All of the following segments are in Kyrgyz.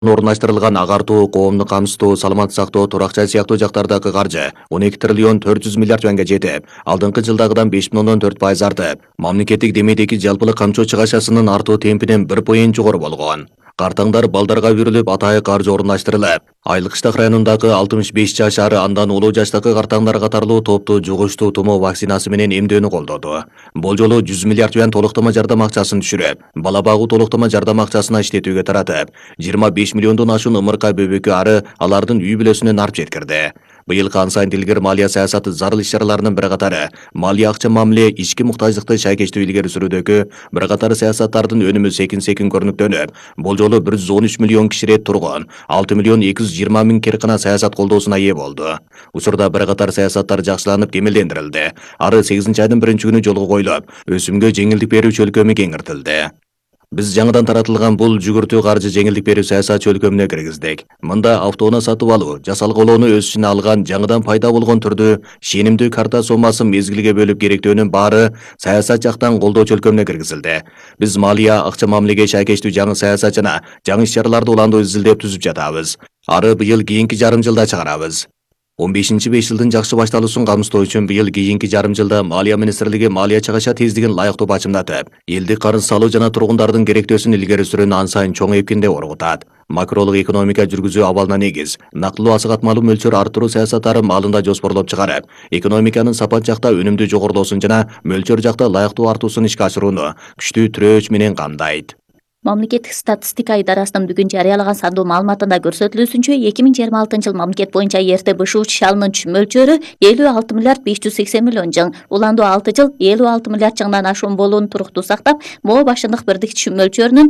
орунлаштырылган агартуу, коомду камсыздоо, саламаттык сактоо, турак-жай сыяктуу жактардагы каржы 12 триллион 400 миллиард юанга жетип, алдыңкы жылдагыдан 5,4% артып, мамлекеттик демейдеги жалпылык камчоо чыгашасынын артуу темпинен 1 поинт жогору болгон. Картаңдар балдарга бүрүлүп атайык каржы орунлаштырылып, Айлык Кыштак районундагы 65 жаш ары андан улуу жаштагы картаңдар катарлуу топту жугуштуу тумоо вакцинасы менен эмдөөнү колдоду. Бул жолу 100 миллиард юан толуктама жардам акчасын түшүрүп, бала багуу толуктама жардам акчасына иштетүүгө таратып, 25 миллиондон ашуун ымырка бөбөккө ары алардын үй бүлөсүнө нарп жеткирди. Быйыл ан сайын илгери малия саясаты зарыл иш-чараларынын бир катары малия акча мамиле ички муктаждыкты шайкечтүү илгери сүрүүдөгү бир катар саясаттардын өнүмү секин көрүнүктөнүп, бул жолу 113 миллион киши рет турган 6 миллион 220 миң керкана саясат колдоосуна ээ болду. Учурда бир катар саясаттар жакшыланып кемелдендирилди. Ары 8-айдын 1-күнү жолго коюлуп, өсүмгө жеңилдик берүү чөлкөмү кеңиртилди. Биз жаңыдан таратылган бул жүгүртүү каржы жеңилдик берүү саясат чөлкөмүнө киргиздик. Мында автоунаа сатып алуу, жасалгылоону өз ичине алган жаңыдан пайда болгон түрдүү шенимдүү карта сомасын мезгилге бөлүп керектөөнүн баары саясат жактан колдоо чөлкөмүнө киргизилди. Биз малия акча мамилеге шайкечтүү жаңы саясат жана жаңы иш-чараларды уландуу изилдеп түзүп жатабыз. Ары быйыл кийинки жарым жылда чыгарабыз. 15-5 жылдын жакшы башталуусун камсыздоо үчүн быйыл кийинки жарым жылда Малия министрлиги малия чыгаша тездигин ылайыктуу бачымдатып, элдик карыз салуу жана тургундардын керектөөсүн илгери сүрүүнү ан сайын чоң эпкинде оргутат. Макролук экономика жүргүзүү абалына негиз, нактылуу асыгатмалуу мөлчөр арттыруу саясаттары маалында жоспорлоп чыгарып, экономиканын сапат жакта өнүмдүү жогорулоосун жана мөлчөр жакта ылайыктуу артуусун ишке ашырууну күчтүү тирөөч менен камдайт. Мамлекеттик статистика идарасынын бүгүн жарыялаган сандуу маалыматында көрсөтүлүүсүнчө 2026 жыл мамлекет боюнча эрте БШУ чалынын мөлчөрү 56 миллиард 580 миллион жың, уландуу 6 жыл 56 миллиард жыңдан ашуун болууну туруктуу сактап, моо башындык бирдик мөлчөрүнүн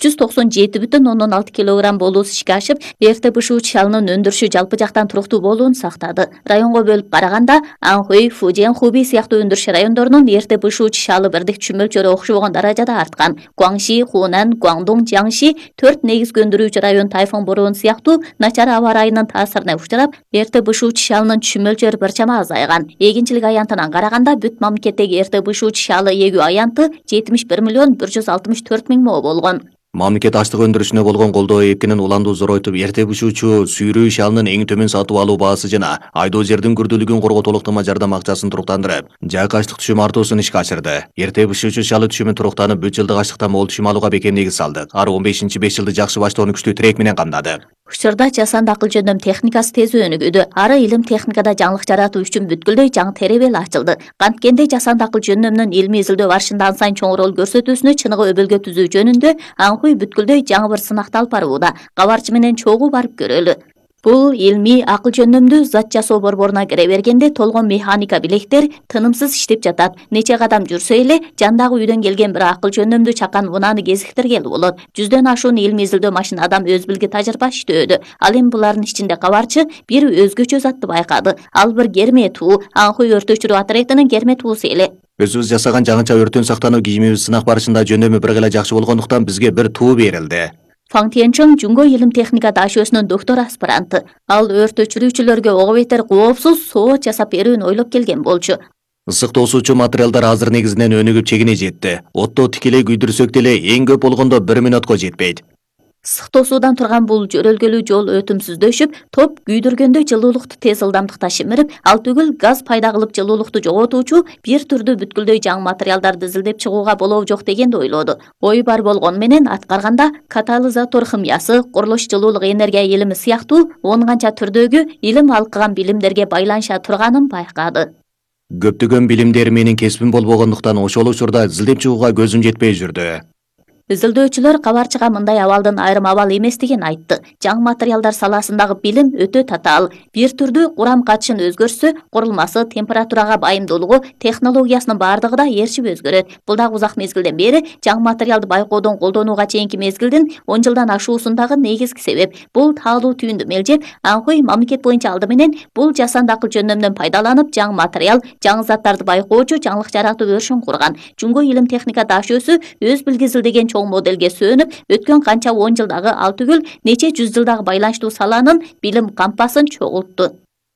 397,6 килограмм болуусу ишке ашып, эрте БШУ чалынын өндүрүшү жалпы жактан туруктуу болууну сактады. Районго бөлүп караганда, Анхуй, Фужен, Хуби сыяктуу өндүрүш райондорунун эрте БШУ чалы бирдик мөлчөрү окшобогон даражада арткан. Гуаңши, Хунан, Гуаңдоң, Жаңши 4 негизги өндүрүүчү район тайфун бороону сыяктуу начар аба ырайынын таасирине учурап, эрте БШУ чалынын мөлчөрү бир чама азайган. Эгинчилик аянтынан караганда бүт мамлекеттеги эрте БШУ чалы эгүү аянты 71 миллион 164 миң мо болгон. Мамлекет аштык өндүрүшүнө болгон колдоо эпкинин уландуу зоройтуп, эрте бышуучу сүйрүү шалынын эң төмөн сатып алуу баасы жана айдоо жердин күрдүүлүгүн коргоо толуктама жардам акчасын туруктандырып, жайкы ачлык түшүм артуусун ишке ашырды. Эрте бышуучу шалы түшүмү туруктанып, 4 жылдык ачлыктан мол түшүм алууга бекем негиз салдык. Ары 15-5 жылды жакшы баштоону күчтүү тирек менен камдады. Учурда жасанды акыл жөндөм техникасы тез өнүгүүдө. Ары илим техникада жаңылык жаратуу үчүн бүткүлдөй жаңы теребел ачылды. Канткенде жасанды акыл жөндөмүнүн илимий изилдөө барышында ан сайын чоң роль көрсөтүүсүнө чыныгы өбөлгө түзүү жөнүндө Анхуй бүткүлдөй жаңы бир сынакты алып барууда. Кабарчы менен чогуу барып көрөлү. Бул илмий акыл жөндөмдүү зат жасоо борборуна кире бергенде толгон механика билектер тынымсыз иштеп жатат. Нече кадам жүрсө эле жандагы үйдөн келген бир акыл жөндөмдүү чакан унааны кезиктиргели болот. 100дөн ашуун илмий изилдөө машина адам өз билги тажрыйба иштөөдө. Ал эми булардын ичинде кабарчы бир өзгөчө затты байкады. Ал бир керме туу, Анхуй өрт өчүрүү отрядынын керме туусу эле. Өзүбүз жасаган жаңыча өрттөн сактануу кийимибиз сынак барышында жөндөмү бир гана жакшы болгондуктан бизге бир туу берилди. Фаң Тиенчон Жунго илим техника дашөөсүнүн доктор аспиранты. Ал өрт өчүрүүчүлөргө ого бетер коопсуз соот жасап берүүнү ойлоп келген болчу. Ысык тосуучу материалдар азыр негизинен өнүгүп чегине жетти. Отто тикелей күйдүрсөк деле эң көп болгондо 1 мүнөткө жетпейт. Ысык тосуудан турган бул жөрөлгөлүү жол өтүмсүздөшүп, топ күйдүргөндө жылуулукту тез ылдамдыкта шимирип, ал түгүл газ пайда кылып жылуулукту жоготуучу бир түрдүү бүткүлдөй жаңы материалдарды изилдеп чыгууга болобу жок дегенди ойлоду. Ой бар болгону менен аткарганда катализатор химиясы, курулуш жылуулук энергия илими сыяктуу 10 канча түрдөгү илим алкыган билимдерге байланыша турганын байкады. Көптөгөн билимдер менин кесибим болбогондуктан ошол учурда изилдеп чыгууга көзүм жетпей жүрдү. Изилдөөчүлөр кабарчыга мындай абалдын айрым абал эместигин айтты. Жаңы материалдар саласындагы билим өтө татаал. Бир түрдүү курам катышын өзгөрсө, курулмасы, температурага байымдуулугу, технологиясынын бардыгы да ээрчип өзгөрөт. Бул дагы узак мезгилден бери жаңы материалды байкоодон колдонууга чейинки мезгилдин 10 жылдан ашуусундагы негизги себеп. Бул таалуу түйүндү мелжеп, Анхуй мамлекет боюнча алды менен бул жасанды акыл жөндөмдөн пайдаланып, жаңы материал, жаңы заттарды байкоочу жаңылык жаратуу өршүн курган. Жунго илим техника дашөөсү өз билги изилдеген чоң моделге сөөнүп, өткөн канча 10 жылдагы ал түгүл нече 100 жылдагы байланыштуу саланын билим кампасын чогултту.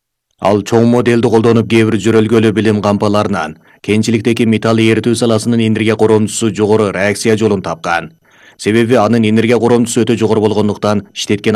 Ал чоң моделди колдонуп кээ бир жөрөлгөлүү билим кампаларынан кенчиликтеги металл эритүү саласынын энергия коромчусу жогору реакция жолун тапкан. Себеби анын энергия коромдусу өтө жогору болгондуктан иштеткен